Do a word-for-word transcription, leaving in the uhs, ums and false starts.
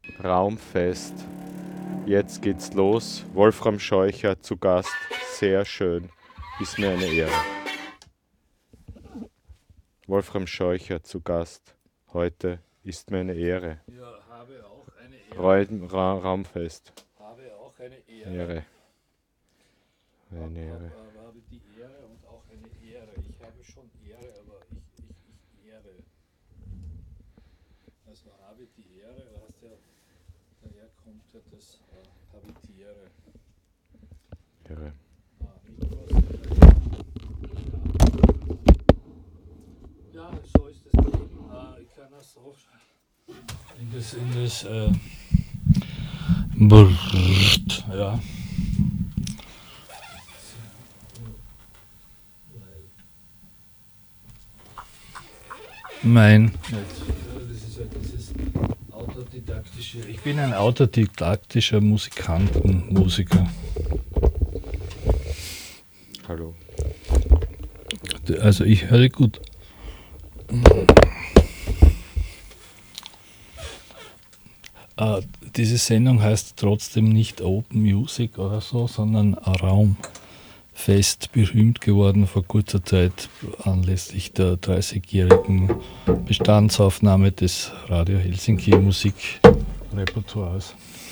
Raumfest. Jetzt geht's los. Wolfram Scheucher zu Gast. Sehr schön. Ist mir eine Ehre. Wolfram Scheucher zu Gast. Heute ist mir eine Ehre. Ja, habe auch eine Ehre. Raum, Ra Raumfest. Habe auch eine Ehre. Ehre. Eine Eine Ehre. Habe, habe die Ehre und auch eine Ehre. Ich habe schon Ehre, aber ich, ich, ich ehre. Also habe die Ehre, du hast ja, daher kommt ja das äh, Habitiere. Ehre. Ah, ja, so ist das Leben. Ah, ich kann das auch in das, in das äh, Brrrt, ja. Mein. Das ist ja dieses autodidaktische. Ich bin ein autodidaktischer Musikant und Musiker. Hallo. Also ich höre gut. Uh, diese Sendung heißt trotzdem nicht Open Music oder so, sondern Raumfest, berühmt geworden vor kurzer Zeit anlässlich der dreißigjährigen Bestandsaufnahme des Radio Helsinki Musikrepertoires.